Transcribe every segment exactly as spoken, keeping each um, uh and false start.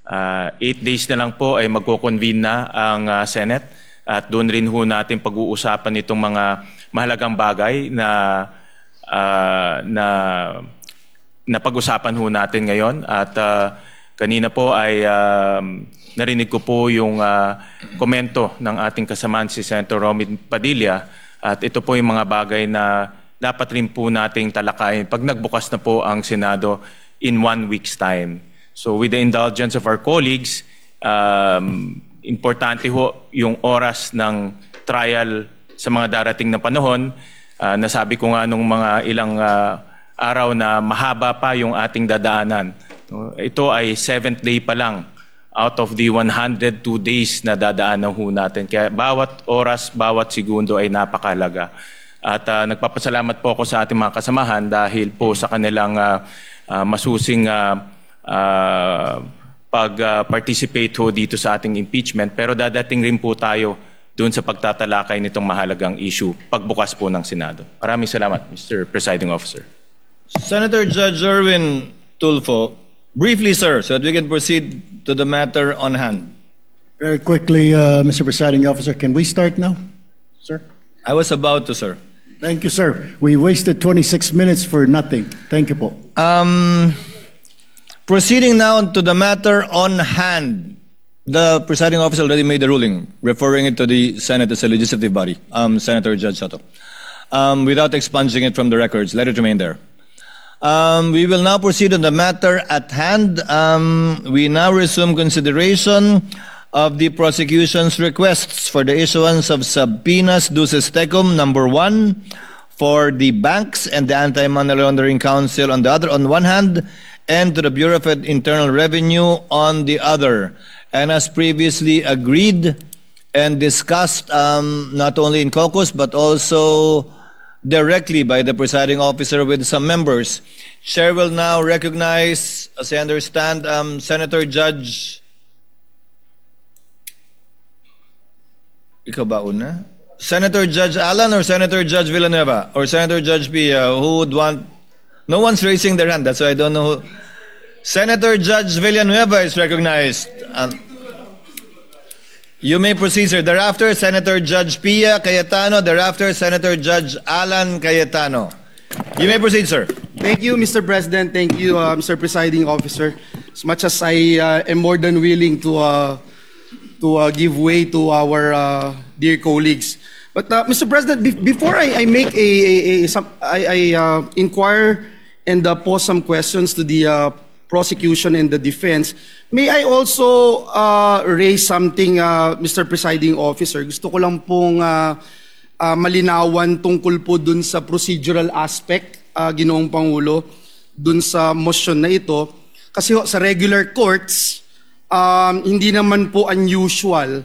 uh, eight days na lang po ay magko-convene na ang uh, Senate at doon rin ho natin pag-uusapan itong mga mahalagang bagay na uh, na na pag-usapan ho natin ngayon. At uh, kanina po ay uh, narinig ko po yung uh, komento ng ating kasamaan si Senator Robin Padilla at ito po yung mga bagay na dapat rin po nating talakayin pag nagbukas na po ang Senado in one week's time. So with the indulgence of our colleagues, um, importante ho yung oras ng trial sa mga darating na panahon. Uh, nasabi ko nga nung mga ilang uh, araw na mahaba pa yung ating dadaanan. Ito ay seventh day pa lang out of the one hundred two days na dadaanan ho natin. Kaya bawat oras, bawat segundo ay napakalaga. At uh, nagpapasalamat po ako sa ating mga kasamahan dahil po sa kanilang uh, uh, masusing uh, uh, pag-participate uh, ho dito sa ating impeachment. Pero dadating rin po tayo doon sa pagtatalakay nitong mahalagang issue pagbukas po ng Senado. Maraming salamat, Mister Presiding Officer. Senator Judge Erwin Tulfo, briefly, sir, so that we can proceed to the matter on hand. Very quickly, uh, Mister Presiding Officer, can we start now, sir? I was about to, sir. Thank you, sir. We wasted twenty-six minutes for nothing. Thank you po. Um, proceeding now to the matter on hand. The presiding officer already made the ruling, referring it to the Senate as a legislative body, um, Senator Judge Soto. Um, without expunging it from the records, let it remain there. Um, we will now proceed on the matter at hand. Um, we now resume consideration of the prosecution's requests for the issuance of subpoenas duces tecum number one for the banks and the Anti-Money Laundering Council on the other, on one hand, and to the Bureau of Internal Revenue on the other. And as previously agreed and discussed, um, not only in caucus but also directly by the presiding officer with some members, Chair will now recognize, as I understand, um, Senator Judge. Ikaw ba una? Senator Judge Alan or Senator Judge Villanueva or Senator Judge Pia? Who would want? No one's raising their hand. That's why I don't know who. Senator Judge Villanueva is recognized. Um, you may proceed, sir. Thereafter, Senator Judge Pia Cayetano. Thereafter, Senator Judge Alan Cayetano. You may proceed, sir. Thank you, Mister President. Thank you, uh, Mister Presiding Officer. As much as I uh, am more than willing to uh, to uh, give way to our uh, dear colleagues. But uh, Mister President, be before I, I make a, a, a some, I, I uh, inquire and uh, pose some questions to the uh, prosecution and the defense, may I also uh, raise something, uh, Mister Presiding Officer? Gusto ko lang pong uh, uh, malinawan tungkol po dun sa procedural aspect, uh, Ginoong Pangulo, dun sa motion na ito. Kasi ho, sa regular courts, Um, hindi naman po unusual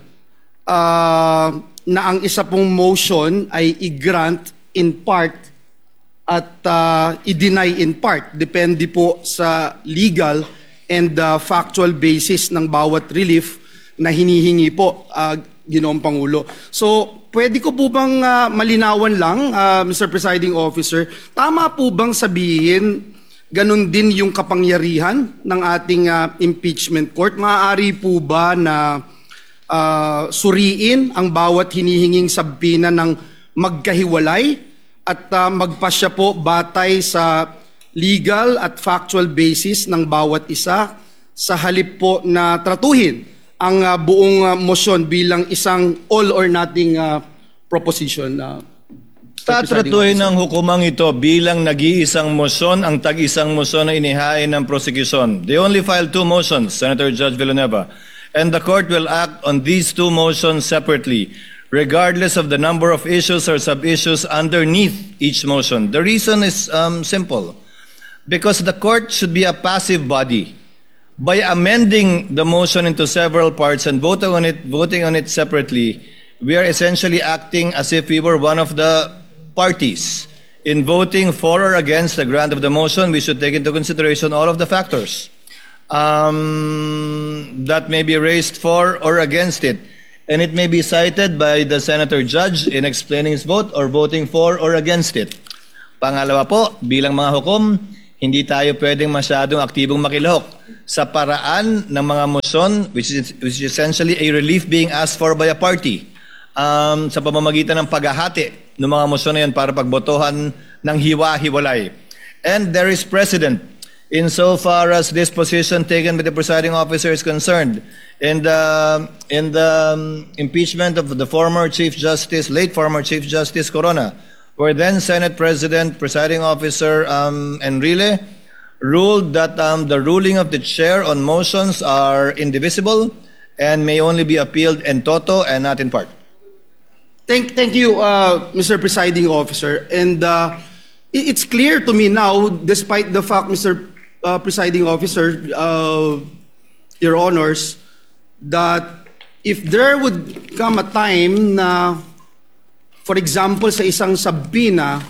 uh, na ang isa pong motion ay i-grant in part at uh, i-deny in part. Depende po sa legal and uh, factual basis ng bawat relief na hinihingi po, uh, Ginoong Pangulo. So, pwede ko po bang uh, malinawan lang, uh, Mister Presiding Officer, tama po bang sabihin ganun din yung kapangyarihan ng ating uh, impeachment court? Maaari po ba na uh, suriin ang bawat hinihinging sabina ng magkahiwalay at uh, magpasya po batay sa legal at factual basis ng bawat isa sa halip po na tratuhin ang uh, buong uh, motion bilang isang all or nothing uh, proposition? Uh, Tatratuhin ng hukumang ito bilang nag-iisang motion ang tag-isang motion na inihain ng prosecution. They only filed two motions, Senator Judge Villanueva, and the court will act on these two motions separately, regardless of the number of issues or sub-issues underneath each motion. The reason is um, simple. Because the court should be a passive body. By amending the motion into several parts and voting on it, voting on it separately, we are essentially acting as if we were one of the parties. In voting for or against the grant of the motion, we should take into consideration all of the factors um, that may be raised for or against it. And it may be cited by the Senator Judge in explaining his vote or voting for or against it. Pangalawa po, bilang mga hukom, hindi tayo pwedeng masyadong aktibong makilahok sa paraan ng mga motion which is, which is essentially a relief being asked for by a party um, sa pamamagitan ng paghahati ng mga motion na yan para pagbotohan ng hiwa-hiwalay. And there is precedent insofar as this position taken by the presiding officer is concerned. In the, in the um, impeachment of the former Chief Justice, late former Chief Justice Corona, where then Senate President, presiding officer um, Enrile ruled that um, the ruling of the chair on motions are indivisible and may only be appealed in toto and not in part. Thank, thank you, uh, Mister Presiding Officer. And uh, it- it's clear to me now, despite the fact, Mister Uh, Presiding Officer, uh, Your Honors, that if there would come a time na, for example, sa isang sabina,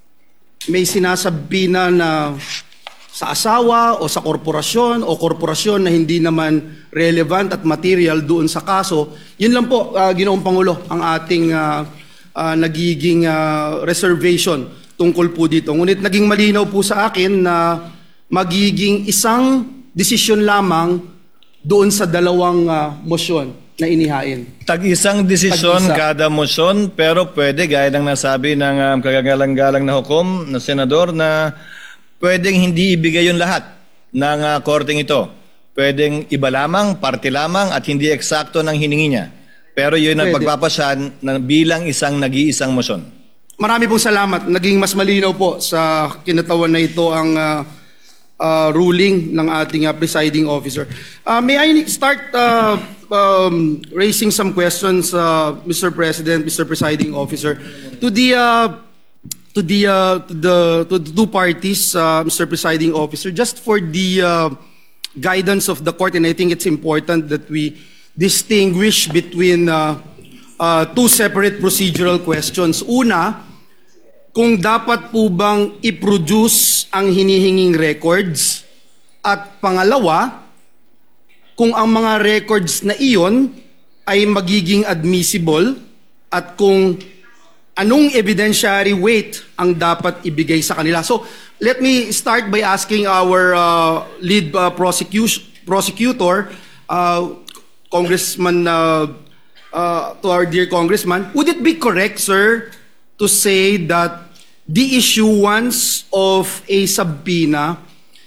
may sinasabina na sa asawa o sa korporasyon o korporasyon na hindi naman relevant at material doon sa kaso, yun lang po, uh, Ginoong Pangulo, ang ating uh, uh, nagiging uh, reservation tungkol po dito. Ngunit naging malinaw po sa akin na magiging isang desisyon lamang doon sa dalawang uh, motion na inihain. Tag-isang desisyon Tag-isa. kada motion, pero pwede, gaya ng nasabi ng um, kagagalang-galang na hukom na senador, na pwedeng hindi ibigay yung lahat ng uh, korteng ito. Pwedeng iba lamang, parte lamang, at hindi eksakto ng hiningi niya. Pero yun ang Pwede. pagpapasyan na bilang isang nag-iisang motion. Marami pong salamat. Naging mas malinaw po sa kinatawan na ito ang uh, uh, ruling ng ating uh, presiding officer. Uh, may I start uh, um, raising some questions, uh, Mister President, Mister Presiding Officer, to the uh, to the uh, to the to the two parties, uh, Mister Presiding Officer, just for the uh, guidance of the court, and I think it's important that we distinguish between uh, uh, two separate procedural questions. Una, kung dapat po bang i-produce ang hinihinging records, at pangalawa, kung ang mga records na iyon ay magiging admissible, at kung anong evidentiary weight ang dapat ibigay sa kanila. So, let me start by asking our uh, lead uh, prosecu- prosecutor, uh, Congressman, uh, uh, to our dear Congressman, would it be correct, sir, to say that the issuance of a subpoena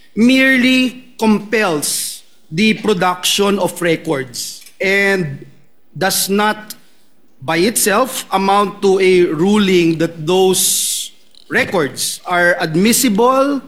merely compels the production of records and does not by itself amount to a ruling that those records are admissible,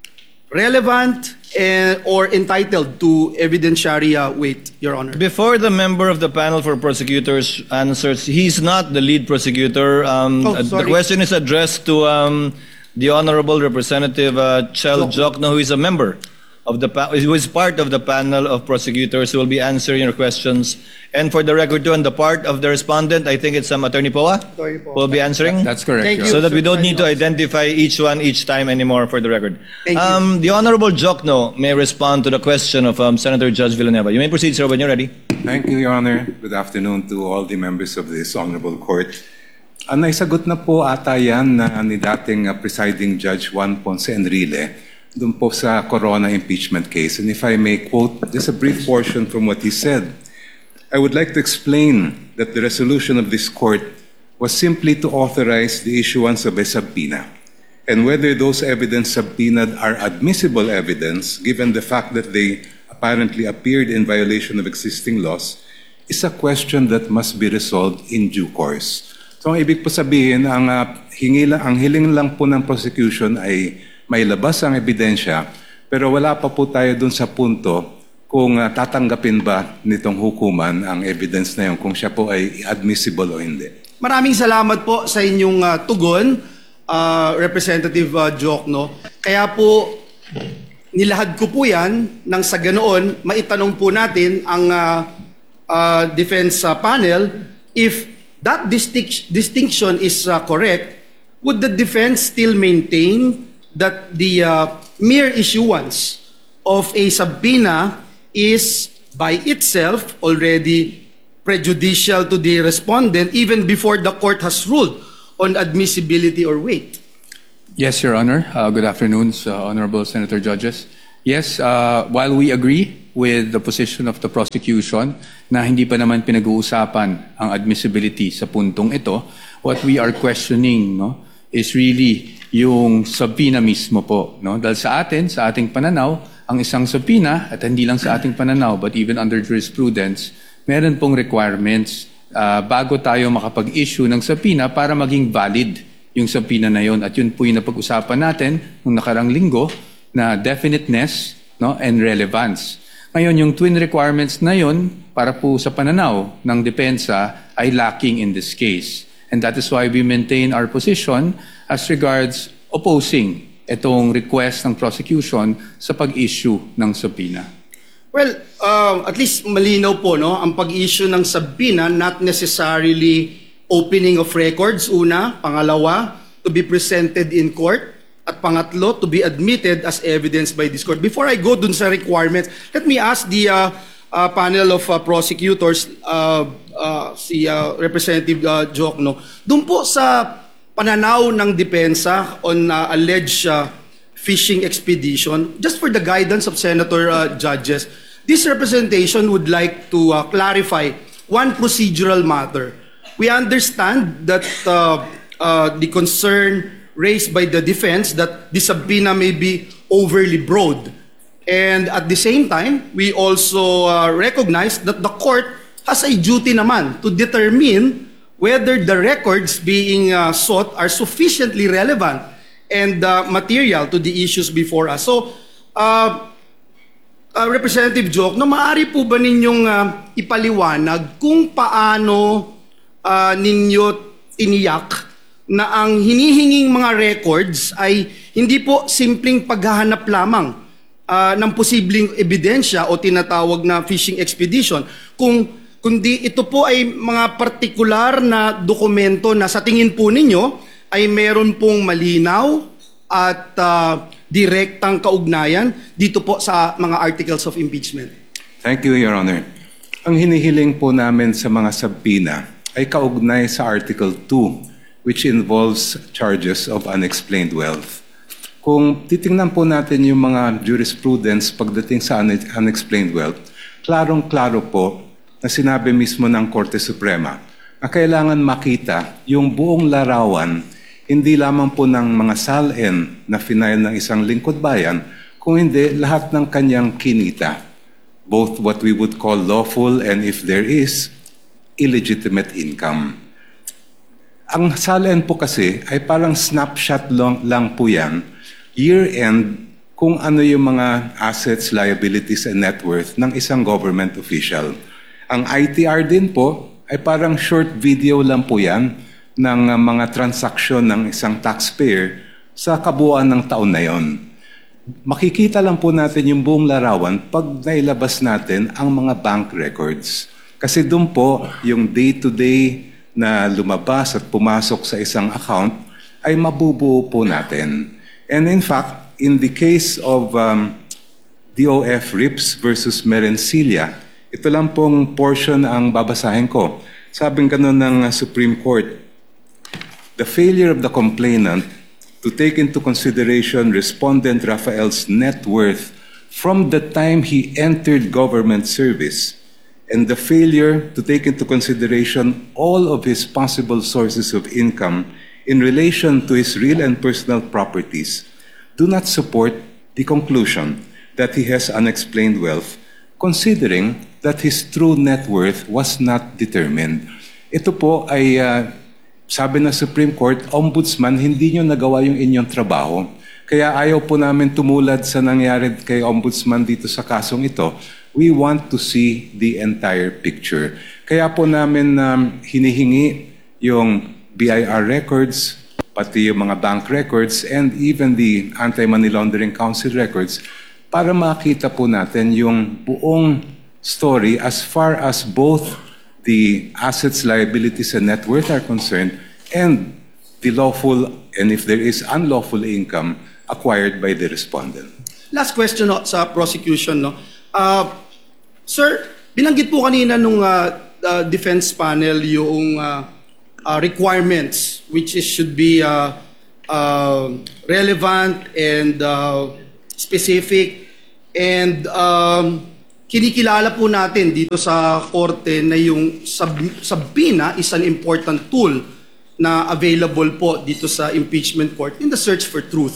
relevant, eh, or entitled to evidentiary uh, weight, Your Honor? Before the member of the panel for prosecutors answers, he's not the lead prosecutor. Um, Oh, uh, the sorry. question is addressed to um, the Honorable Representative uh, Chel Jokno, who is a member of the pa- who is part of the panel of prosecutors who will be answering your questions. And for the record, too, on the part of the respondent, I think it's um, Attorney Poa Attorney Poa. who will be answering. That's correct. Thank Your you. So that we Sir don't need to Presiding identify each one each time anymore for the record. Thank you. um, The Honorable Jokno may respond to the question of um, Senator Judge Villanueva. You may proceed, sir, when you're ready. Thank you, Your Honor. Good afternoon to all the members of this honorable court. Uh, naisagot na po ata yan na ni dating uh, presiding Judge Juan Ponce Enrile dun po sa Corona impeachment case. And if I may quote just a brief portion from what he said, I would like to explain that the resolution of this court was simply to authorize the issuance of a subpoena. And whether those evidence subpoenaed are admissible evidence, given the fact that they apparently appeared in violation of existing laws, is a question that must be resolved in due course. So ang ibig po sabihin, ang, uh, hingi lang, ang hiling lang po ng prosecution ay may labas ang ebidensya, pero wala pa po tayo dun sa punto kung uh, tatanggapin ba nitong hukuman ang evidence na yun, kung siya po ay admissible o hindi. Maraming salamat po sa inyong uh, tugon, uh, Representative uh, Jokno. Kaya po, nilahad ko po yan nang sa ganoon, maitanong po natin ang uh, uh, defense uh, panel, if that distinct- distinction is uh, correct, would the defense still maintain that the uh, mere issuance of a subpoena is by itself already prejudicial to the respondent even before the court has ruled on admissibility or weight? Yes, Your Honor. Uh, good afternoon, uh, Honorable Senator Judges. Yes, uh, while we agree with the position of the prosecution na hindi pa naman pinag-uusapan ang admissibility sa puntong ito, what we are questioning, no, is really yung subpoena mismo po. No? Dahil sa atin, sa ating pananaw, ang isang subpoena, at hindi lang sa ating pananaw, but even under jurisprudence, meron pong requirements uh, bago tayo makapag-issue ng subpoena para maging valid yung subpoena na yon. At yun po yung napag-usapan natin nung nakarang linggo na definiteness, no, and relevance. Ngayon, yung twin requirements na yon para po sa pananaw ng depensa ay lacking in this case. And that is why we maintain our position as regards opposing itong request ng prosecution sa pag-issue ng subpoena. Well, uh, at least malinaw po, no? Ang pag-issue ng subpoena, not necessarily opening of records, una. Pangalawa, to be presented in court. At pangatlo, to be admitted as evidence by this court. Before I go dun sa requirements, let me ask the uh, uh, panel of uh, prosecutors, uh, uh, si uh, Representative uh, Jokno, dun po sa pananaw ng depensa on uh, alleged uh, fishing expedition, just for the guidance of Senator uh, Judges, this representation would like to uh, clarify one procedural matter. We understand that uh, uh, the concern raised by the defense that the subpoena may be overly broad. And at the same time, we also uh, recognize that the court has a duty naman to determine whether the records being uh, sought are sufficiently relevant and uh, material to the issues before us. So, uh, uh, Representative Jok, no, maaari po ba ninyong uh, ipaliwanag kung paano uh, ninyo tiniyak na ang hinihinging mga records ay hindi po simpleng paghahanap lamang uh, ng posibleng ebidensya o tinatawag na fishing expedition, kung kundi ito po ay mga partikular na dokumento na sa tingin po ninyo ay meron pong malinaw at uh, direktang kaugnayan dito po sa mga articles of impeachment. Thank you, Your Honor. Ang hinihiling po namin sa mga subpoena ay kaugnay sa Article two, which involves charges of unexplained wealth. Kung titingnan po natin yung mga jurisprudence pagdating sa unexplained wealth, klarong-klaro po na sinabi mismo ng Korte Suprema na kailangan makita yung buong larawan, hindi lamang po ng mga salin na final ng isang lingkod bayan, kung hindi lahat ng kanyang kinita, both what we would call lawful and, if there is, illegitimate income. Ang salin po kasi ay parang snapshot lang, lang po yan, year-end, kung ano yung mga assets, liabilities, and net worth ng isang government official. Ang I T R din po ay parang short video lang po yan ng uh, mga transaksyon ng isang taxpayer sa kabuuan ng taon na yon. Makikita lang po natin yung buong larawan pag nailabas natin ang mga bank records. Kasi doon po yung day-to-day na lumabas at pumasok sa isang account ay mabubuo po natin. And in fact, in the case of um, D O F Rips versus Merencilia, ito lang pong portion ang babasahin ko. Sabing ganun ng uh, Supreme Court, the failure of the complainant to take into consideration Respondent Rafael's net worth from the time he entered government service and the failure to take into consideration all of his possible sources of income in relation to his real and personal properties do not support the conclusion that he has unexplained wealth, considering that his true net worth was not determined. Ito po ay, uh, sabi ng Supreme Court, Ombudsman, hindi nyo nagawa yung inyong trabaho. Kaya ayaw po namin tumulad sa nangyari kay Ombudsman dito sa kasong ito. We want to see the entire picture. Kaya po namin um, hinihingi yung B I R records, pati yung mga bank records, and even the Anti-Money Laundering Council records para makita po natin yung buong story as far as both the assets, liabilities, and net worth are concerned, and the lawful, and if there is unlawful income acquired by the respondent. Last question no, sa prosecution. No? Uh, sir, binanggit po kanina nung uh, uh, defense panel yung uh, uh, requirements which is, should be uh, uh, relevant and uh, specific. And um, kinikilala po natin dito sa korte na yung sub, subpoena is an important tool na available po dito sa impeachment court in the search for truth.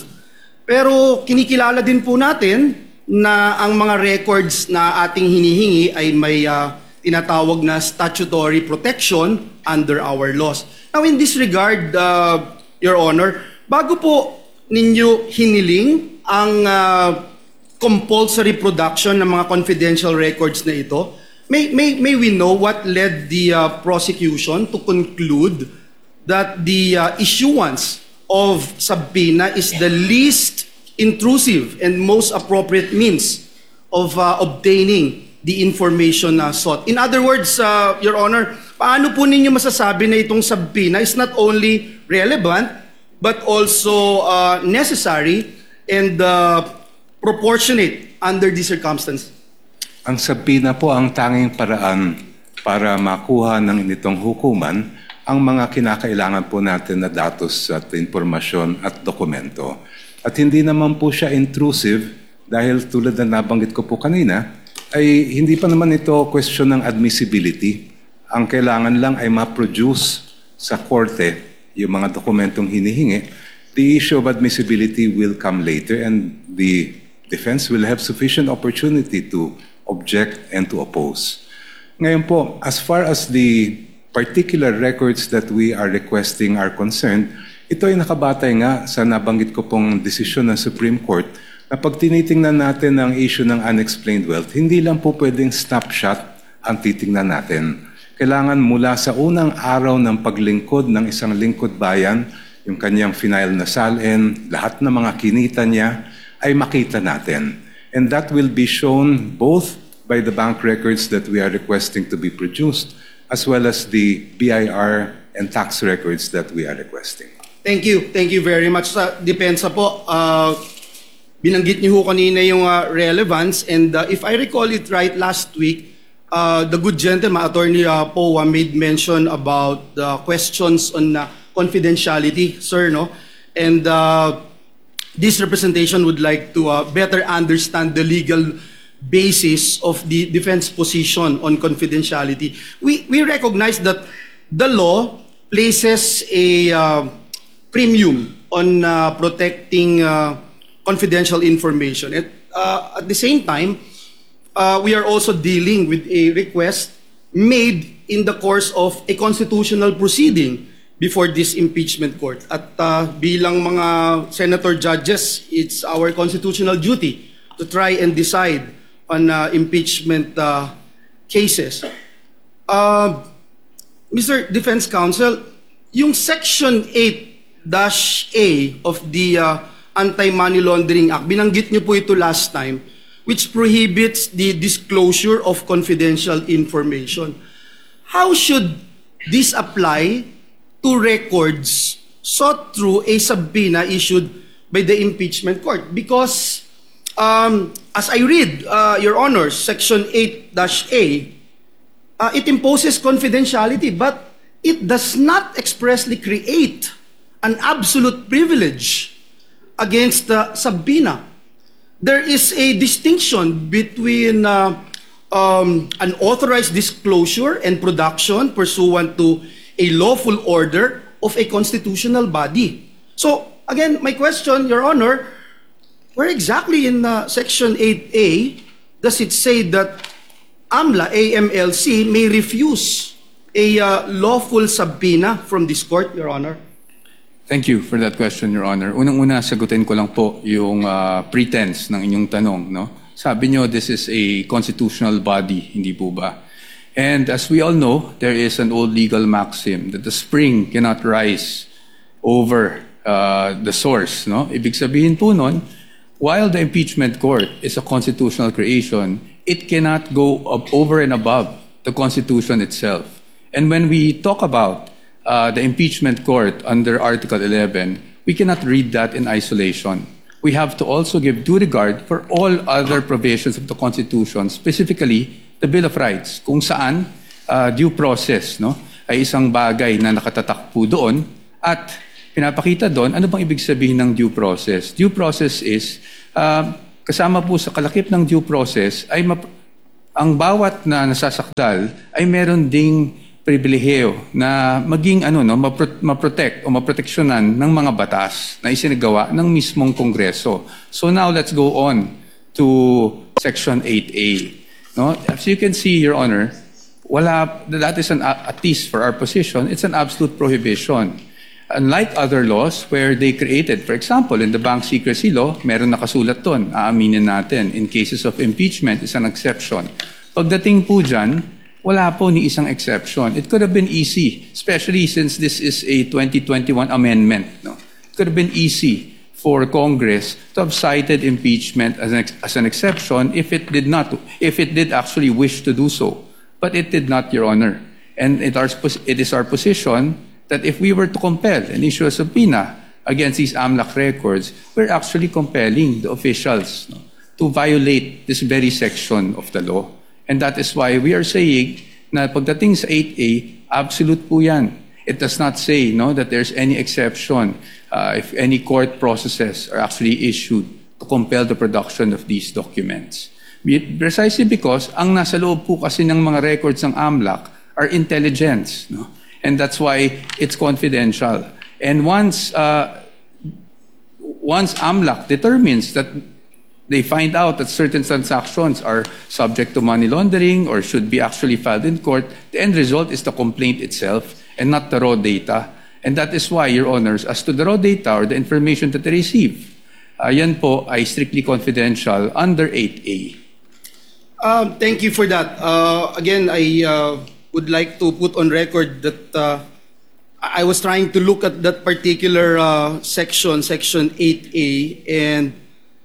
Pero kinikilala din po natin na ang mga records na ating hinihingi ay may uh, tinatawag na statutory protection under our laws. Now in this regard, uh, Your Honor, bago po ninyo hiniling ang uh, compulsory production ng mga confidential records na ito, may, may, may we know what led the uh, prosecution to conclude that the uh, issuance of subpoena is the least intrusive and most appropriate means of uh, obtaining the information na sought? In other words, uh, Your Honor, paano po ninyo masasabi na itong subpoena is not only relevant but also uh, necessary and uh, proportionate under these circumstances? Ang subpoena po ang tanging paraan para makuha ng initong hukuman ang mga kinakailangan po natin na datos at impormasyon at dokumento. At hindi naman po siya intrusive dahil tulad na nabanggit ko po kanina, ay hindi pa naman ito question ng admissibility. Ang kailangan lang ay ma-produce sa korte yung mga dokumentong hinihingi. The issue of admissibility will come later and the defense will have sufficient opportunity to object and to oppose. Ngayon po, as far as the particular records that we are requesting are concerned, ito ay nakabatay nga sa nabanggit ko pong desisyon ng Supreme Court na pag tinitingnan natin ang issue ng unexplained wealth, hindi lang po pwedeng snapshot ang titingnan natin. Kailangan mula sa unang araw ng paglingkod ng isang lingkod bayan, yung kanyang final na salin, lahat ng mga kinita niya, ay makita natin. And that will be shown both by the bank records that we are requesting to be produced, as well as the B I R and tax records that we are requesting. Thank you. Thank you very much. Sa depensa po, uh, binanggit niyo ho kanina yung uh, relevance, and uh, if I recall it right, last week, uh, the good gentleman, Attorney uh, Powa, made mention about the questions on uh, confidentiality, sir, no? And uh, this representation would like to uh, better understand the legal basis of the defense position on confidentiality. We, we recognize that the law places a uh, premium on uh, protecting uh, confidential information. At, uh, at the same time, uh, we are also dealing with a request made in the course of a constitutional proceeding before this impeachment court. At uh, bilang mga senator judges, it's our constitutional duty to try and decide on uh, impeachment uh, cases. Uh, Mister Defense Counsel, yung Section eight dash A of the uh, Anti-Money Laundering Act, binanggit niyo po ito last time, which prohibits the disclosure of confidential information. How should this apply to records sought through a subpoena issued by the impeachment court? Because um, as I read, uh, Your Honor, Section eight dash A, uh, it imposes confidentiality, but it does not expressly create an absolute privilege against the subpoena. There is a distinction between uh, um, an authorized disclosure and production pursuant to a lawful order of a constitutional body. So, again, my question, Your Honor, where exactly in uh, Section eight A does it say that AMLA, A M L C, may refuse a uh, lawful subpoena from this court, Your Honor? Thank you for that question, Your Honor. Unang-una, sagutin ko lang po yung uh, pretense ng inyong tanong. No? Sabi nyo, this is a constitutional body, hindi po ba? And as we all know, there is an old legal maxim that the spring cannot rise over uh, the source. No? Ibig sabihin po nun, while the impeachment court is a constitutional creation, it cannot go up over and above the Constitution itself. And when we talk about uh, the impeachment court under Article eleven, we cannot read that in isolation. We have to also give due regard for all other provisions of the Constitution, specifically the Bill of Rights, kung saan uh, due process no, ay isang bagay na nakatatak po doon at pinapakita doon, ano bang ibig sabihin ng due process? Due process is, uh, kasama po sa kalakip ng due process, ay map- ang bawat na nasasakdal ay meron ding pribilehiyo na maging ano, no, mapro- maprotect o maproteksyonan ng mga batas na isinagawa ng mismong Kongreso. So now let's go on to Section eight A. No? As you can see, Your Honor, wala, that is an, at least for our position, it's an absolute prohibition. Unlike other laws where they created, for example, in the bank secrecy law, meron nakasulat doon, aaminin natin, in cases of impeachment is an exception. Pagdating po dyan, wala po ni isang exception. It could have been easy, especially since this is a twenty twenty-one amendment. No? It could have been easy for Congress to have cited impeachment as an, ex- as an exception if it did not, if it did actually wish to do so. But it did not, Your Honor. And it, our, it is our position that if we were to compel and issue a subpoena against these AMLAC records, we're actually compelling the officials, no, to violate this very section of the law. And that is why we are saying na pagdating sa eight A, absolute po yan. It does not say, no, that there's any exception uh, if any court processes are actually issued to compel the production of these documents. Precisely because ang nasa loob po kasi ng mga records ng AMLAC are intelligence, no? And that's why it's confidential. And once uh, once AMLAC determines that they find out that certain transactions are subject to money laundering or should be actually filed in court, the end result is the complaint itself and not the raw data. And that is why, Your Honors, as to the raw data or the information that they receive, uh, yan po ay strictly confidential under eight A. Um, thank you for that. Uh, again, I uh, would like to put on record that uh, I was trying to look at that particular uh, section, Section eight A, and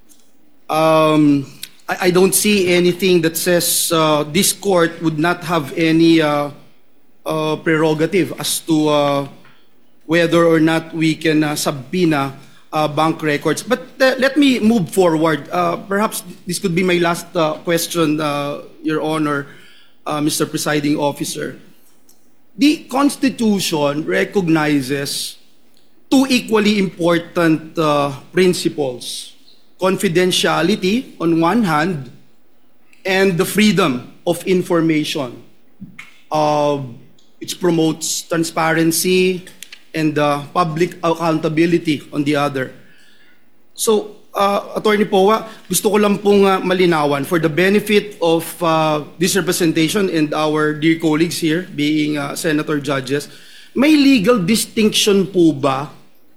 um, I, I don't see anything that says uh, this court would not have any uh, uh, prerogative as to uh, whether or not we can uh, subpoena uh, bank records. But uh, let me move forward. Uh, perhaps this could be my last uh, question, uh, Your Honor. Uh, Mister Presiding Officer, the Constitution recognizes two equally important uh, principles: confidentiality on one hand, and the freedom of information. Uh, it promotes transparency and uh, public accountability on the other. So, Uh, Attorney Powa, gusto ko lang pong uh, malinawan for the benefit of uh, this representation and our dear colleagues here, being uh, senator judges, may legal distinction po ba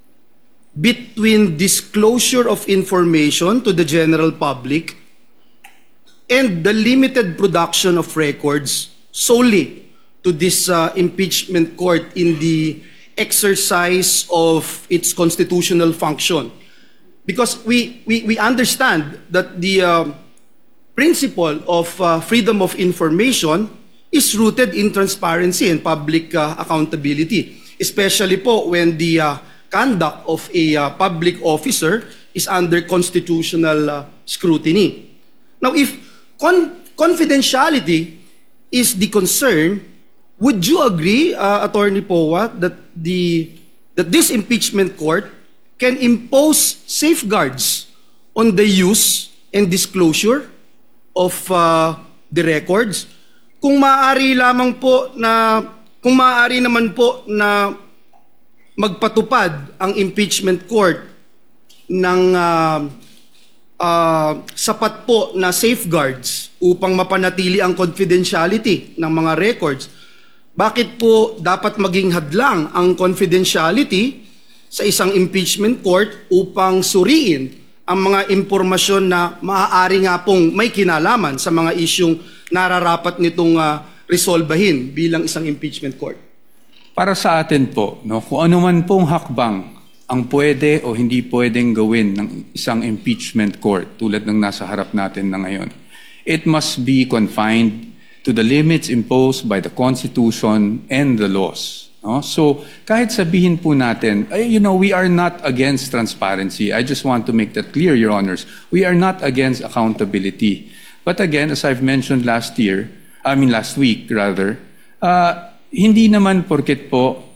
between disclosure of information to the general public and the limited production of records solely to this uh, impeachment court in the exercise of its constitutional function? Because we, we, we understand that the uh, principle of uh, freedom of information is rooted in transparency and public uh, accountability, especially po when the uh, conduct of a uh, public officer is under constitutional uh, scrutiny. Now, if con- confidentiality is the concern, would you agree, uh, Attorney Powa, that the that this impeachment court can impose safeguards on the use and disclosure of uh, the records? Kung maaari lamang po na, kung maaari naman po na magpatupad ang impeachment court ng uh, uh, sapat po na safeguards upang mapanatili ang confidentiality ng mga records, bakit po dapat maging hadlang ang confidentiality sa isang impeachment court upang suriin ang mga impormasyon na maaari nga pong may kinalaman sa mga isyung nararapat nitong uh, resolbahin bilang isang impeachment court? Para sa atin po, no, kung ano man pong hakbang ang pwede o hindi pwedeng gawin ng isang impeachment court tulad ng nasa harap natin na ngayon, it must be confined to the limits imposed by the Constitution and the laws. No? So, kahit sabihin po natin, you know, we are not against transparency. I just want to make that clear, Your Honors. We are not against accountability. But again, as I've mentioned last year, I mean last week rather, uh, hindi naman porket po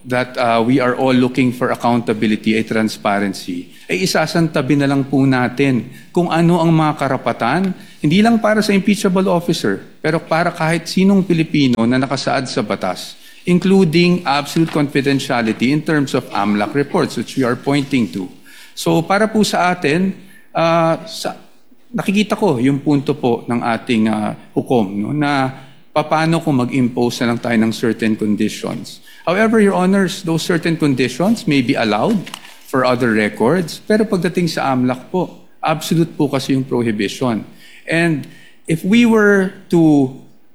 that uh, we are all looking for accountability ay transparency, ay isasantabi na lang po natin kung ano ang mga karapatan, hindi lang para sa impeachable officer, pero para kahit sinong Pilipino na nakasaad sa batas, including absolute confidentiality in terms of AMLAC reports, which we are pointing to. So para po sa atin, uh, sa, nakikita ko yung punto po ng ating uh, hukom, no, na paano kung mag-impose na lang tayo ng certain conditions. However, Your Honors, those certain conditions may be allowed for other records, pero pagdating sa AMLAC po, absolute po kasi yung prohibition. And if we were to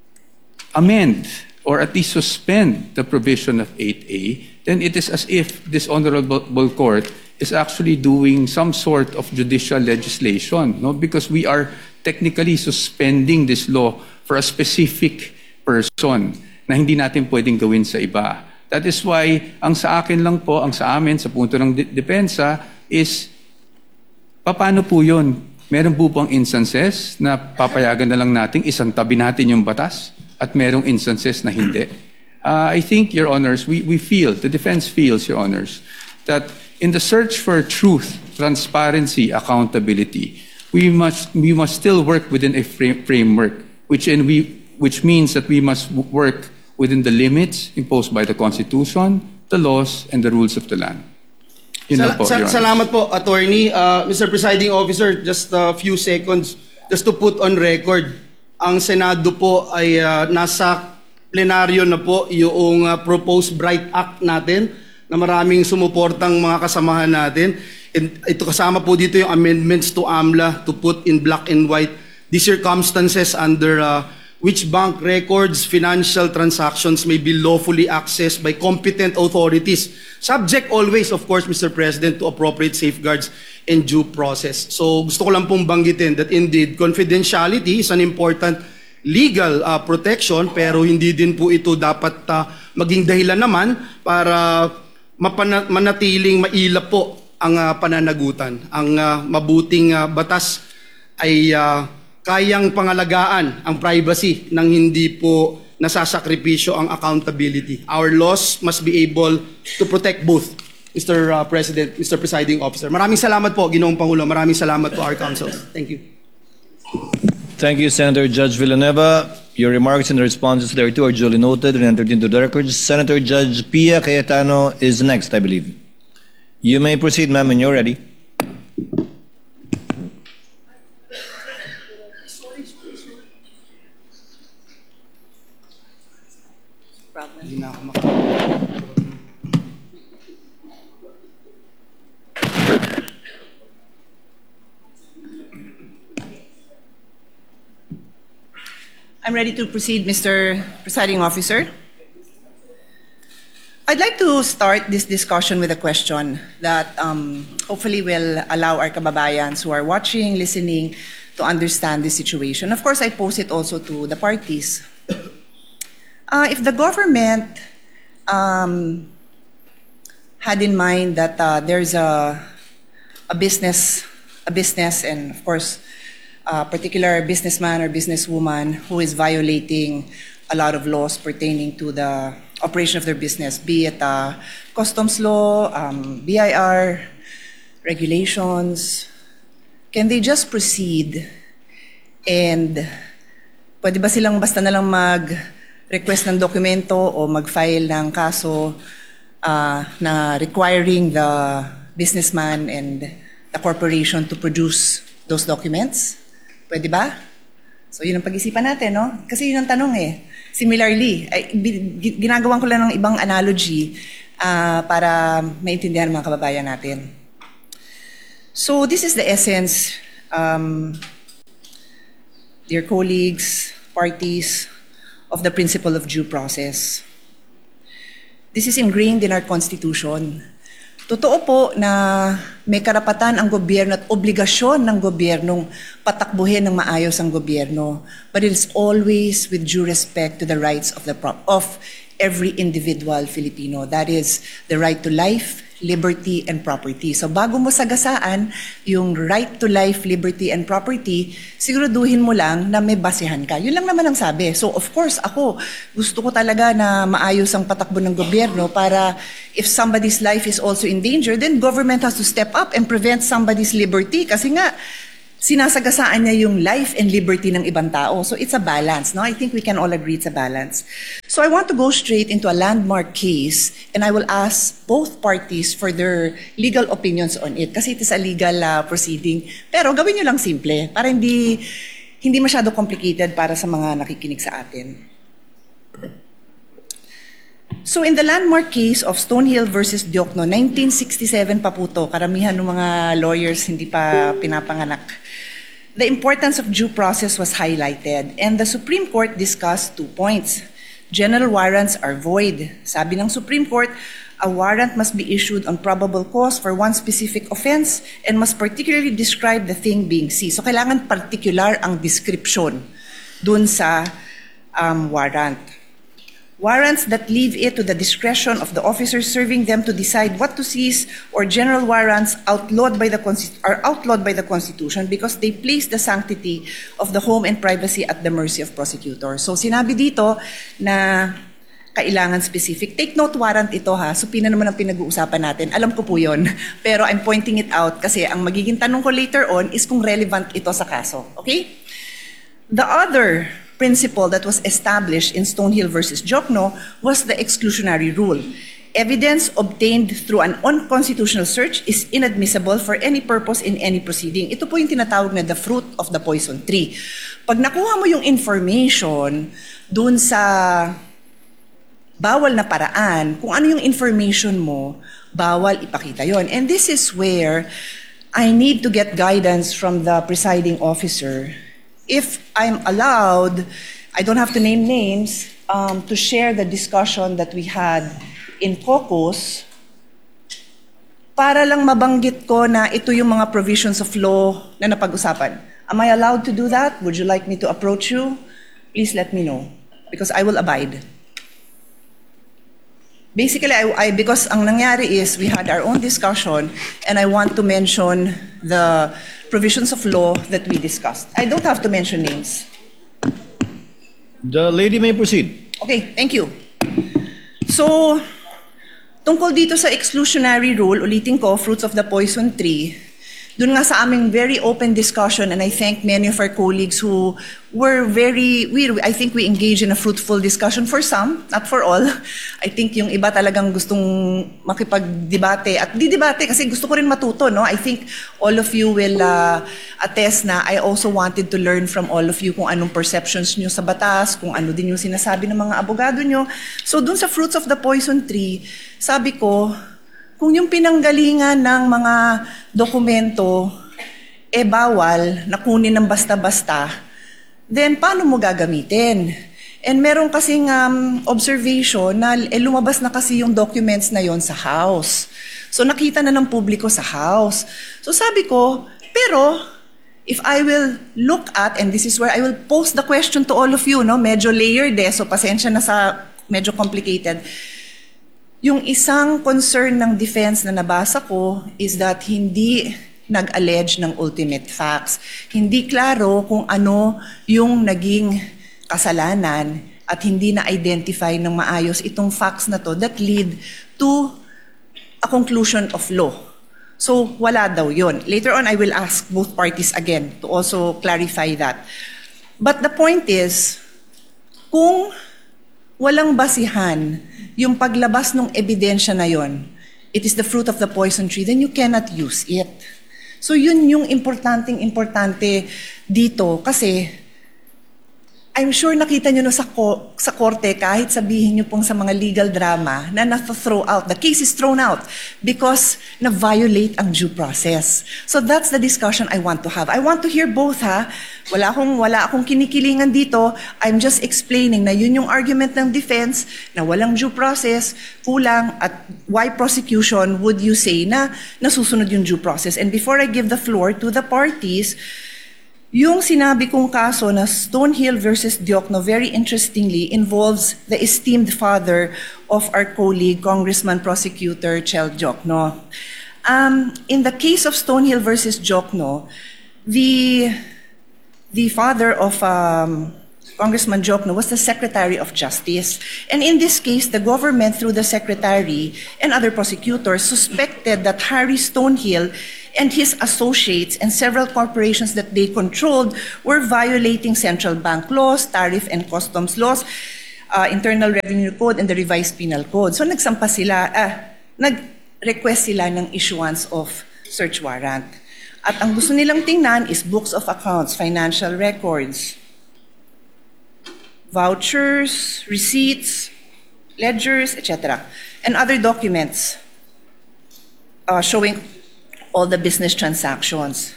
amend or at least suspend the provision of eight A, then it is as if this honorable court is actually doing some sort of judicial legislation, no? Because we are technically suspending this law for a specific person na hindi natin pwedeng gawin sa iba. That is why, ang sa akin lang po, ang sa amin, sa punto ng de- depensa, is, paano po yun? Meron po bang instances na papayagan na lang natin, isang tabi natin yung batas, at merong instances na hindi? Uh, I think, Your Honors, we, we feel, the defense feels, Your Honors, that in the search for truth, transparency, accountability, we must, we must still work within a frame, framework, which, in we, which means that we must work within the limits imposed by the Constitution, the laws, and the rules of the land. Yun Sal- lang po, sal- Your Honor. salamat po, Attorney. Uh, Mister Presiding Officer, just a few seconds, just to put on record, ang Senado po ay uh, nasa plenaryo na po yung uh, proposed Bright Act natin na maraming sumuportang mga kasamahan natin. And ito kasama po dito yung amendments to AMLA to put in black and white the circumstances under uh, which bank records, financial transactions may be lawfully accessed by competent authorities, subject always, of course, Mister President, to appropriate safeguards and due process. So gusto ko lang pong banggitin that indeed, confidentiality is an important legal uh, protection, pero hindi din po ito dapat uh, maging dahilan naman para mapana- manatiling mailap po ang uh, pananagutan. Ang uh, mabuting uh, batas ay uh, kayang pangalagaan ang privacy nang hindi po nasasakripisyo ang accountability. Our laws must be able to protect both, Mister Uh, President, Mister Presiding Officer. Maraming salamat po, Ginoong Pangulo. Maraming salamat po, our counsel. Thank you. Thank you, Senator Judge Villanueva. Your remarks and responses thereto are duly noted and entered into the records. Senator Judge Pia Cayetano is next, I believe. You may proceed, ma'am, when you're ready. Hindi na ako mak- I'm ready to proceed, Mister Presiding Officer. I'd like to start this discussion with a question that um, hopefully will allow our kababayans who are watching, listening, to understand the situation. Of course, I pose it also to the parties. Uh, if the government um, had in mind that uh, there's a, a business, a business, and of course, a particular businessman or businesswoman who is violating a lot of laws pertaining to the operation of their business, be it uh, customs law, um, B I R, regulations, can they just proceed and pwede ba silang basta na lang mag-request ng dokumento o mag-file ng kaso uh, na requiring the businessman and the corporation to produce those documents? Pwede ba? So yun ang pag-isipan natin, no? Kasi yun ang tanong eh. Similarly, ay, ginagawan ko lang ng ibang analogy uh, para maintindihan ng mga kababayan natin. So this is the essence, um, dear colleagues, parties, of the principle of due process. This is ingrained in our Constitution. Totoo po na may karapatan ang gobyerno at obligasyon ng gobyernong patakbuhin ng maayos ang gobyerno, but it is always with due respect to the rights of the pro- of every individual Filipino. That is the right to life, liberty, and property. So bago mo sagasaan yung right to life, liberty, and property, siguraduhin mo lang na may basehan ka. Yun lang naman ang sabi. So of course, ako, gusto ko talaga na maayos ang patakbo ng gobyerno para if somebody's life is also in danger, then government has to step up and prevent somebody's liberty. Kasi nga, sinasagasaan niya yung life and liberty ng ibang tao. So it's a balance, no? I think we can all agree it's a balance. So I want to go straight into a landmark case and I will ask both parties for their legal opinions on it kasi it is a legal uh, proceeding. Pero gawin niyo lang simple para hindi hindi masyado complicated para sa mga nakikinig sa atin. So in the landmark case of Stonehill versus Diokno, nineteen sixty-seven pa po to, karamihan ng mga lawyers hindi pa pinapanganak. The importance of due process was highlighted and the Supreme Court discussed two points. General warrants are void. Sabi ng Supreme Court, a warrant must be issued on probable cause for one specific offense and must particularly describe the thing being seized. So kailangan particular ang description dun sa um, warrant. Warrants that leave it to the discretion of the officers serving them to decide what to seize or general warrants outlawed by the are outlawed by the Constitution because they place the sanctity of the home and privacy at the mercy of prosecutors. So sinabi dito na kailangan specific. Take note warrant ito ha. So pina naman ang pinag-uusapan natin. Alam ko po yun. Pero I'm pointing it out kasi ang magiging tanong ko later on is kung relevant ito sa kaso. Okay? The other principle that was established in Stonehill versus Diokno was the exclusionary rule. Evidence obtained through an unconstitutional search is inadmissible for any purpose in any proceeding. Ito po yung tinatawag na the fruit of the poison tree. Pag nakuha mo yung information dun sa bawal na paraan, kung ano yung information mo, bawal ipakita yon. And this is where I need to get guidance from the presiding officer. If I'm allowed, I don't have to name names, um, to share the discussion that we had in caucus para lang mabanggit ko na ito yung mga provisions of law na napag-usapan. Am I allowed to do that? Would you like me to approach you? Please let me know because I will abide. Basically, I, I, because ang nangyari is we had our own discussion and I want to mention the provisions of law that we discussed. I don't have to mention names. The lady may proceed. Okay, thank you. So, tungkol dito sa exclusionary rule, ulitin ko, fruits of the poison tree, dun nga sa aming very open discussion, and I thank many of our colleagues who were very, we, I think we engaged in a fruitful discussion for some, not for all. I think yung iba talagang gustong makipag-debate at di-debate kasi gusto ko rin matuto, no? I think all of you will uh, attest na I also wanted to learn from all of you kung anong perceptions nyo sa batas, kung ano din yung sinasabi ng mga abogado nyo. So dun sa fruits of the poison tree, sabi ko, kung yung pinanggalingan ng mga dokumento e eh bawal na kunin ng basta-basta, then paano mo gagamitin? And meron kasing um, observation na eh, lumabas na kasi yung documents na yon sa House. So nakita na ng publiko sa House. So sabi ko, pero if I will look at, and this is where I will pose the question to all of you, no? Medyo layered eh, so pasensya na sa medyo complicated. Yung isang concern ng defense na nabasa ko is that hindi nag-allege ng ultimate facts. Hindi klaro kung ano yung naging kasalanan at hindi na-identify ng maayos itong facts na to that lead to a conclusion of law. So wala daw yun. Later on, I will ask both parties again to also clarify that. But the point is, kung walang basihan yung paglabas ng ebidensya na yon, it is the fruit of the poison tree, then you cannot use it. So yun yung importanteng importante dito kasi I'm sure nakita nyo no sa, ko, sa korte kahit sabihin nyo pong sa mga legal drama na na-throw out, the case is thrown out because na-violate ang due process. So that's the discussion I want to have. I want to hear both ha. Wala akong, wala akong kinikilingan dito. I'm just explaining na yun yung argument ng defense na walang due process, kulang at why prosecution would you say na nasusunod yung due process. And before I give the floor to the parties, Yung sinabi kong kaso na Stonehill versus Diokno, very interestingly, involves the esteemed father of our colleague, Congressman Prosecutor Chel Diokno. Um, in the case of Stonehill versus Diokno, the, the father of um, Congressman Diokno was the Secretary of Justice. And in this case, the government, through the Secretary and other prosecutors, suspected that Harry Stonehill and his associates and several corporations that they controlled were violating central bank laws, tariff and customs laws, uh, Internal Revenue Code, and the Revised Penal Code. So nagsampa sila, uh, nag-request sila ng issuance of search warrant. At ang gusto nilang tingnan is books of accounts, financial records, vouchers, receipts, ledgers, et cetera, and other documents uh, showing all the business transactions.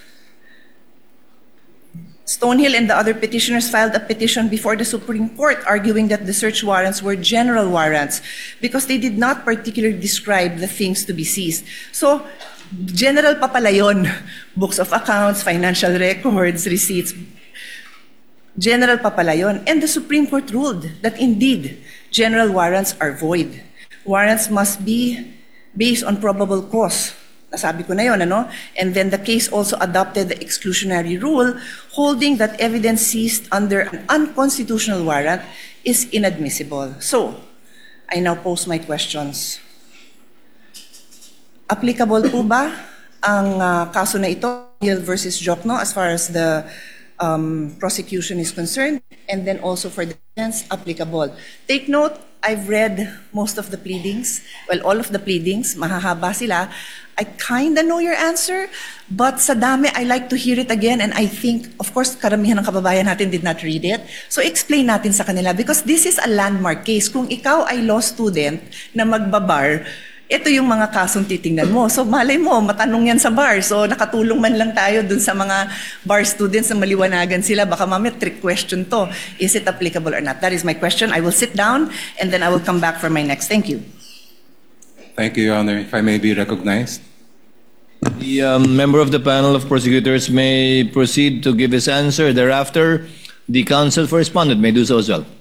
Stonehill and the other petitioners filed a petition before the Supreme Court arguing that the search warrants were general warrants because they did not particularly describe the things to be seized. So, general pa pala yun. Books of accounts, financial records, receipts. General pa pala yun. And the Supreme Court ruled that indeed, general warrants are void. Warrants must be based on probable cause. Nasabi ko na yun, ano? And then the case also adopted the exclusionary rule, holding that evidence seized under an unconstitutional warrant is inadmissible. So, I now pose my questions. Applicable po ba ang uh, kaso na ito, Hill versus Diokno, as far as the um, prosecution is concerned, and then also for the defense, applicable? Take note, I've read most of the pleadings, well, all of the pleadings, mahahaba sila. I kinda know your answer, but sa dami, I like to hear it again, and I think, of course, karamihan ng kababayan natin did not read it. So explain natin sa kanila, because this is a landmark case. Kung ikaw ay law student na magbabar, ito yung mga kasong titingnan mo. So malay mo, matanong yan sa bar. So nakatulong man lang tayo dun sa mga bar students na maliwanagan sila. Baka mamaya trick question to. Is it applicable or not? That is my question. I will sit down and then I will come back for my next. Thank you. Thank you, Your Honor. If I may be recognized. The um, member of the panel of prosecutors may proceed to give his answer. Thereafter, the counsel for respondent may do so as well.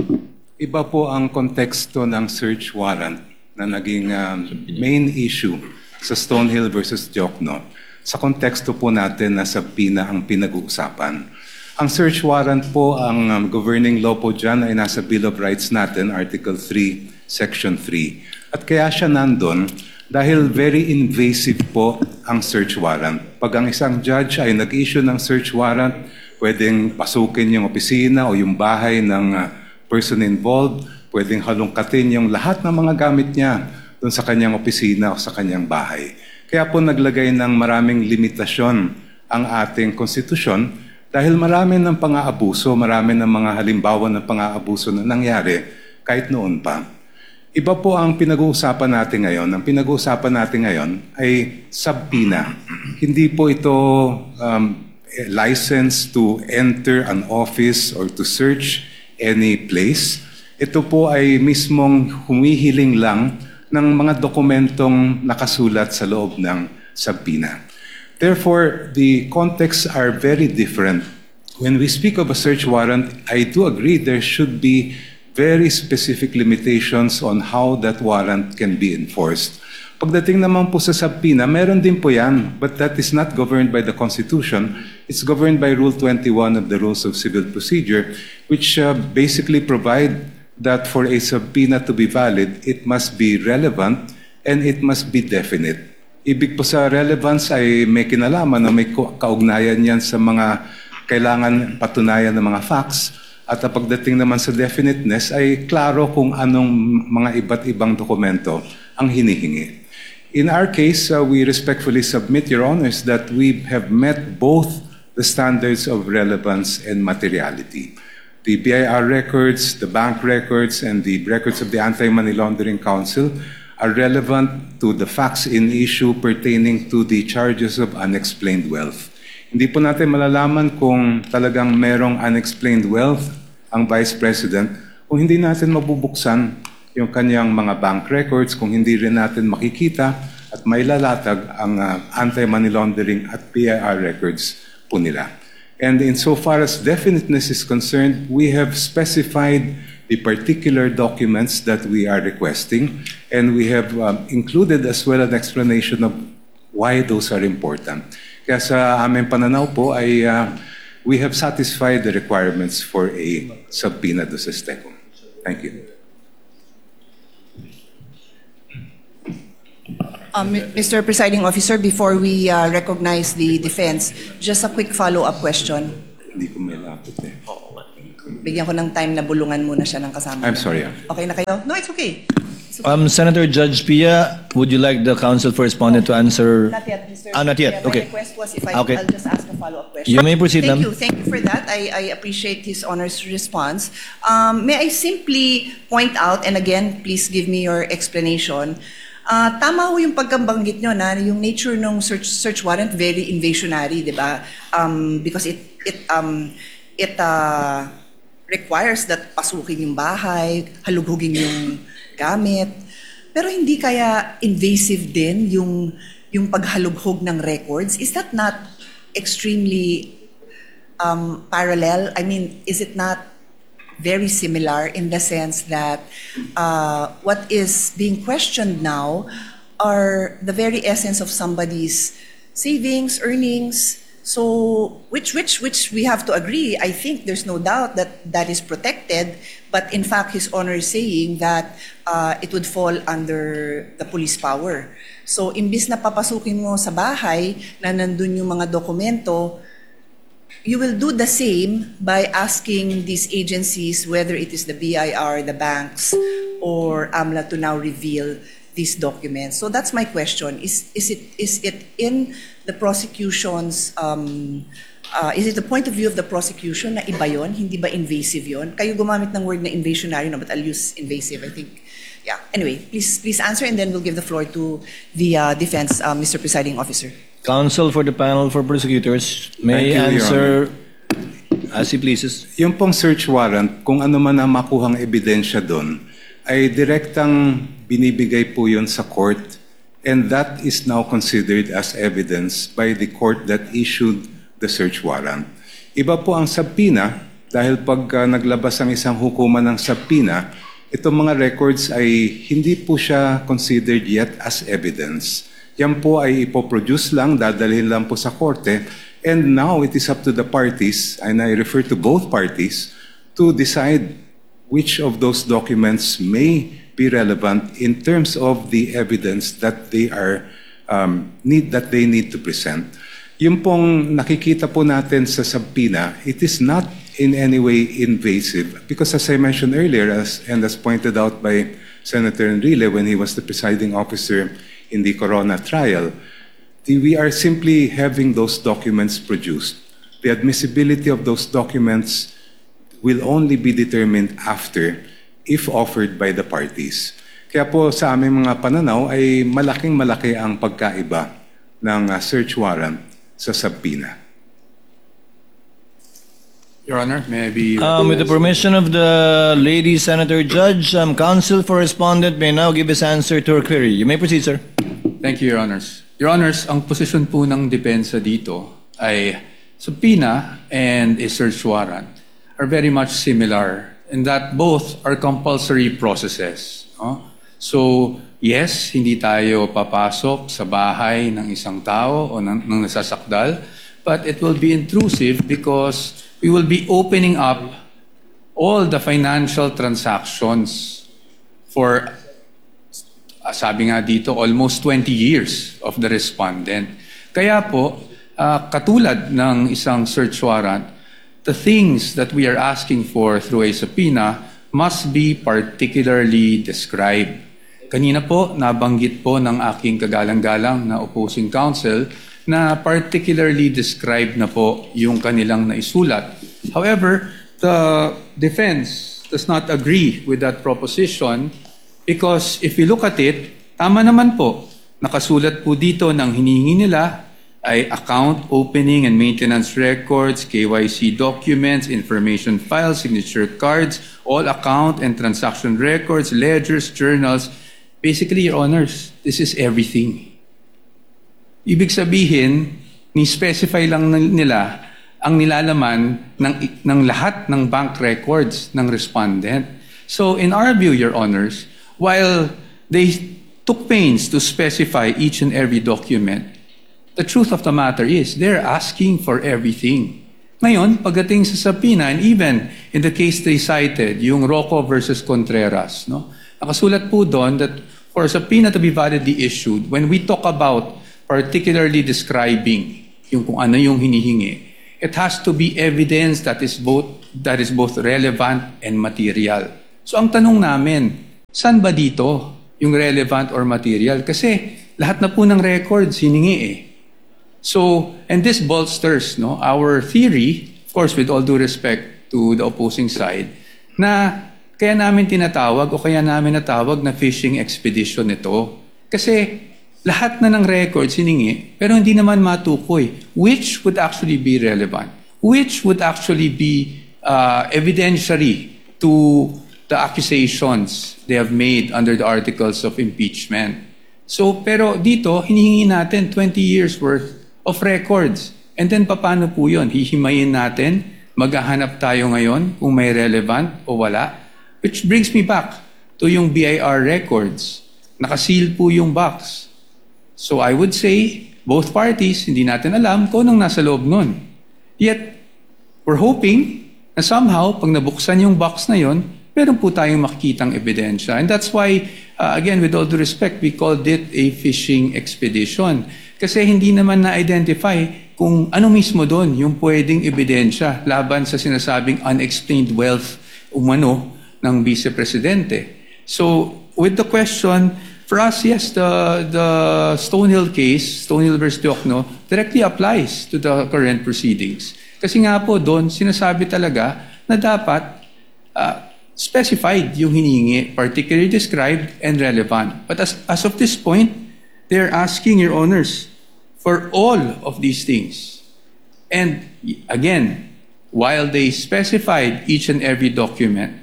Iba po ang konteksto ng search warrant na naging um, main issue sa Stonehill versus Diokno. Sa konteksto po natin na subpoena ang pinag-uusapan. Ang search warrant po, ang um, governing law po dyan ay nasa Bill of Rights natin, Article three, Section three. At kaya siya nandun dahil very invasive po ang search warrant. Pag ang isang judge ay nag-issue ng search warrant, pwedeng pasukin yung opisina o yung bahay ng uh, person involved, pwedeng halongkatin yung lahat ng mga gamit niya doon sa kanyang opisina o sa kanyang bahay. Kaya po naglagay ng maraming limitasyon ang ating konstitusyon dahil marami ng pang-aabuso, marami ng mga halimbawa ng pang-aabuso na nangyari kahit noon pa. Iba po ang pinag-uusapan natin ngayon. Ang pinag-uusapan natin ngayon ay subpoena. Hindi po ito um, license to enter an office or to search any place. Ito po ay mismong humihiling lang ng mga dokumentong nakasulat sa loob ng subpoena. Therefore, the contexts are very different. When we speak of a search warrant, I do agree there should be very specific limitations on how that warrant can be enforced. Pagdating naman po sa subpoena, meron din po yan, but that is not governed by the Constitution. It's governed by Rule twenty-one of the Rules of Civil Procedure, which uh, basically provide that for a subpoena to be valid, it must be relevant and it must be definite. Ibig po sa relevance ay may kinalaman na may kaugnayan yan sa mga kailangan patunayan ng mga facts. At pagdating naman sa definiteness ay klaro kung anong mga iba't ibang dokumento ang hinihingi. In our case, uh, we respectfully submit, Your Honors, that we have met both the standards of relevance and materiality. The B I R records, the bank records, and the records of the Anti-Money Laundering Council are relevant to the facts in issue pertaining to the charges of unexplained wealth. Hindi po natin malalaman kung talagang merong unexplained wealth ang Vice President kung hindi natin mabubuksan yung kanyang mga bank records, kung hindi rin natin makikita at mailalatag ang uh, anti-money laundering at P I R records po nila. And insofar as definiteness is concerned, we have specified the particular documents that we are requesting, and we have um, included as well an explanation of why those are important. Kaya sa aming pananaw po ay uh, we have satisfied the requirements for a subpoena do sustecum. Thank you. Um, Mister Presiding Officer, before we uh, recognize the defense, just a quick follow-up question. Hindi ko may lapit eh. Bigyan ko ng time na bulungan muna siya ng kasama. I'm sorry. Okay na kayo? No, it's okay. It's okay. Um, Senator Judge Pia, would you like the counsel for respondent to answer? Not yet, Mister Ah, not yet. Yeah, Okay. My request was if I, Okay. I'll just ask a follow-up question. You may proceed, Thank ma'am. you. Thank you for that. I, I appreciate His Honor's response. Um, may I simply point out, and again, please give me your explanation. Uh, tama ho yung pagkabanggit nyo na yung nature ng search search warrant very invasionary, di ba? Um, because it it um it uh, requires that pasukin yung bahay, halugugin yung gamit. Pero hindi kaya invasive din yung yung paghalughog ng records? Is that not extremely um, parallel? I mean, is it not very similar in the sense that uh, what is being questioned now are the very essence of somebody's savings, earnings. So, which which which we have to agree. I think there's no doubt that that is protected. But in fact, His Honor is saying that uh, it would fall under the police power. So, imbis na papasukin mo sa bahay na nandun yung mga dokumento, you will do the same by asking these agencies, whether it is the B I R, the banks, or AMLA, to now reveal these documents. So that's my question. Is is it is it in the prosecution's um, uh, is it the point of view of the prosecution na iba yon, hindi ba invasive yon? Kayo gumamit ng word na invasionary, no, but I'll use invasive. I think. Yeah. Anyway, please please answer, and then we'll give the floor to the uh, defense, uh, Mister Presiding Officer. Counsel for the panel for prosecutors may Thank you, Your answer as he pleases. Yung pong search warrant, kung ano man ang makuhang ebidensya doon, ay direktang binibigay po yun sa court, and that is now considered as evidence by the court that issued the search warrant. Iba po ang subpoena, dahil pag uh, naglabas ang isang hukuman ng subpoena, itong mga records ay hindi po siya considered yet as evidence. Yan po ay ipoproduce lang, dadalhin lang po sa korte, and now it is up to the parties, and I refer to both parties, to decide which of those documents may be relevant in terms of the evidence that they are um, need that they need to present. Yung pong nakikita po natin sa subpoena, it is not in any way invasive because, as I mentioned earlier, as, and as pointed out by Senator Enrile when he was the presiding officer in the Corona trial, the, we are simply having those documents produced. The admissibility of those documents will only be determined after, if offered by the parties. Kaya po sa aming mga pananaw ay malaking malaki ang pagkaiba ng uh, search warrant sa subpoena. Your Honor, may I be... Um, with the permission of the lady Senator Judge, um, counsel for respondent may now give his answer to her query. You may proceed, sir. Thank you, Your Honors. Your Honors, ang posisyon po ng depensa dito ay subpoena and a search warrant are very much similar in that both are compulsory processes. No? So, yes, hindi tayo papasok sa bahay ng isang tao o ng, ng nasasakdal, but it will be intrusive because we will be opening up all the financial transactions for, uh, sabi nga dito, almost twenty years of the respondent. Kaya po, uh, katulad ng isang search warrant, the things that we are asking for through a subpoena must be particularly described. Kanina po, nabanggit po ng aking kagalang-galang na opposing counsel na particularly described na po yung kanilang naisulat. However, the defense does not agree with that proposition because if you look at it, tama naman po, nakasulat po dito ng hinihingi nila ay account opening and maintenance records, K Y C documents, information files, signature cards, all account and transaction records, ledgers, journals. Basically, Your Honors, this is everything. Ibig sabihin, ni-specify lang nila ang nilalaman ng, ng lahat ng bank records ng respondent. So in our view, Your Honors, while they took pains to specify each and every document, the truth of the matter is they're asking for everything. Ngayon, pagdating sa subpoena, and even in the case they cited, yung Rocco versus Contreras, no? Nakasulat po doon that for a subpoena to be validly issued, when we talk about particularly describing yung kung ano yung hinihingi, it has to be evidence that is both that is both relevant and material. So ang tanong namin, saan ba dito yung relevant or material? Kasi lahat na po ng records hiningi eh. So, and this bolsters no, our theory, of course with all due respect to the opposing side, na kaya namin tinatawag o kaya namin natawag na fishing expedition ito. Kasi lahat na ng records hiningi, pero hindi naman matukoy which would actually be relevant, which would actually be uh, evidentiary to the accusations they have made under the articles of impeachment. So, pero dito, hinihingi natin twenty years worth of records. And then, paano po yun? Hihimayin natin, maghahanap tayo ngayon kung may relevant o wala. Which brings me back to yung B I R records. Nakaseal po yung box. So I would say, both parties, hindi natin alam kung anong nasa loob nun. Yet, we're hoping na somehow, pag nabuksan yung box na yon, meron po tayong makikitang ebidensya. And that's why, uh, again, with all due respect, we called it a fishing expedition. Kasi hindi naman na-identify kung ano mismo doon yung pwedeng ebidensya laban sa sinasabing unexplained wealth umano ng Vice Presidente. So, with the question, for us, yes, the, the Stonehill case, Stonehill versus Diokno, directly applies to the current proceedings. Kasi nga po doon, sinasabi talaga na dapat uh, specified yung hiningi, particularly described and relevant. But as, as of this point, they're asking, Your Honors, for all of these things. And again, while they specified each and every document,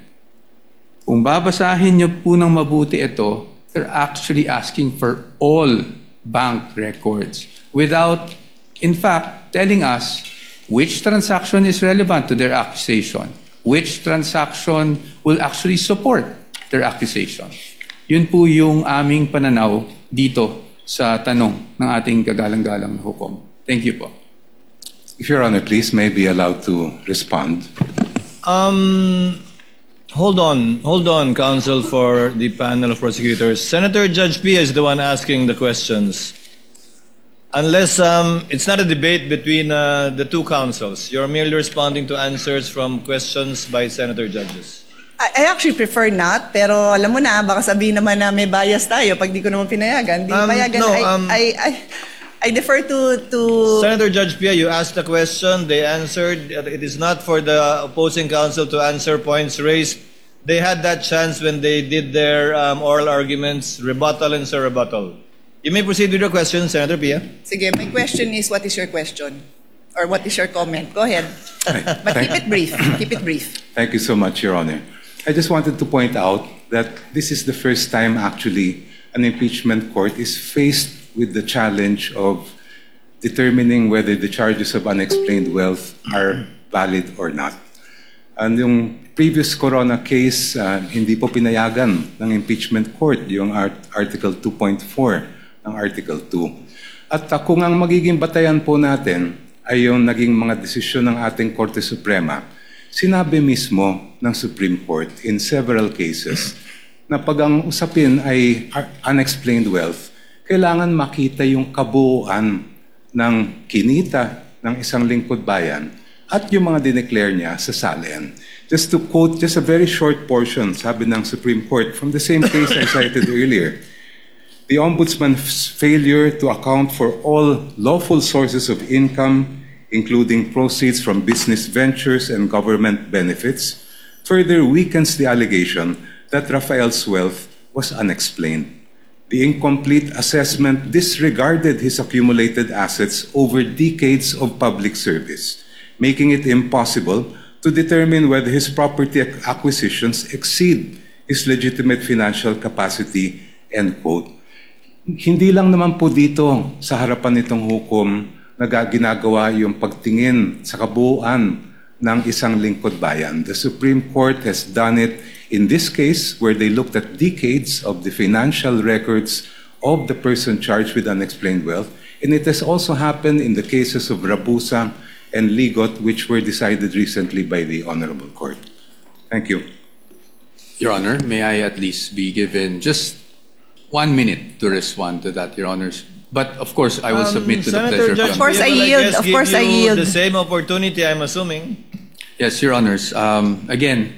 kung babasahin niyo po ng mabuti ito, they're actually asking for all bank records without, in fact, telling us which transaction is relevant to their accusation, which transaction will actually support their accusation. Yun po yung aming pananaw dito sa tanong ng ating kagalang-galang na hukom. Thank you po. If Your Honor, please, may be allowed to respond. Um, hold on, hold on, counsel for the panel of prosecutors. Senator Judge Pia is the one asking the questions. Unless um, it's not a debate between uh, the two counsels, you're merely responding to answers from questions by senator judges. I, I actually prefer not, pero alam mo na, baka sabihin naman na may bias tayo pag di ko naman pinayagan. Di Um, payagan. no, I, um, I, I, I defer to... to Senator Judge Pia, you asked the question, they answered. It is not for the opposing counsel to answer points raised. They had that chance when they did their um, oral arguments, rebuttal and surrebuttal. You may proceed with your question, Senator Pia. Sige, my question is, what is your question? Or what is your comment? Go ahead. But keep it brief. Keep it brief. Thank you so much, Your Honor. I just wanted to point out that this is the first time actually an impeachment court is faced with the challenge of determining whether the charges of unexplained wealth are valid or not. And yung previous Corona case, uh, hindi po pinayagan ng impeachment court yung art Article two point four ng Article two. At uh, kung ang magiging batayan po natin ay yung naging mga desisyon ng ating Korte Suprema, sinabi mismo ng Supreme Court in several cases na pag ang usapin ay unexplained wealth, kailangan makita yung kabuuan ng kinita ng isang lingkod bayan at yung mga dineclare niya sa salen. Just to quote just a very short portion, sabi ng Supreme Court from the same case I cited earlier, the Ombudsman's failure to account for all lawful sources of income, including proceeds from business ventures and government benefits, further weakens the allegation that Rafael's wealth was unexplained. The incomplete assessment disregarded his accumulated assets over decades of public service, making it impossible to determine whether his property acquisitions exceed his legitimate financial capacity, end quote. Hindi lang naman po dito sa harapan nitong hukom na ginagawa yung pagtingin sa kabuuan ng isang lingkod bayan. The Supreme Court has done it in this case where they looked at decades of the financial records of the person charged with unexplained wealth. And it has also happened in the cases of Rabusa and Ligot, which were decided recently by the Honorable Court. Thank you. Your Honor, may I at least be given just one minute to respond to that, Your Honors? But of course, I will submit to the Senator pleasure of Judge Your Of course, Honor. I Pia will, yield. guess, Of give course, I you yield. the same opportunity, I'm assuming. Yes, Your Honors. Um, again,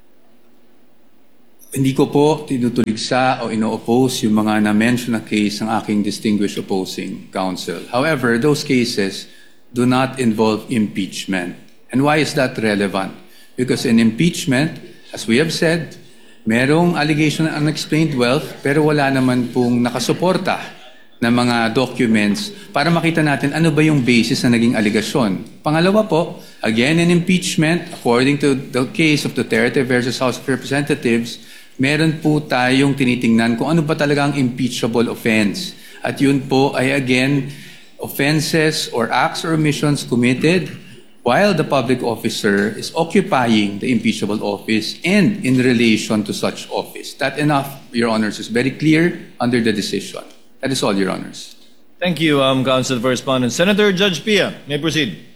hindi ko po tinutuligsa o ino-oppose yung mga na-mention na case ng aking distinguished opposing counsel. However, those cases do not involve impeachment. And why is that relevant? Because in impeachment, as we have said, merong allegation of unexplained wealth pero wala naman pong nakasuporta na mga documents para makita natin ano ba yung basis na naging aligasyon. Pangalawa po, again in impeachment, according to the case of Duterte versus House of Representatives, meron po tayong tinitingnan kung ano ba talaga ang impeachable offense. At yun po ay again, offenses or acts or omissions committed while the public officer is occupying the impeachable office and in relation to such office. That enough, Your Honors, is very clear under the decision. That is all, Your Honors. Thank you, um, Counsel for Respondent. Senator Judge Pia, may proceed.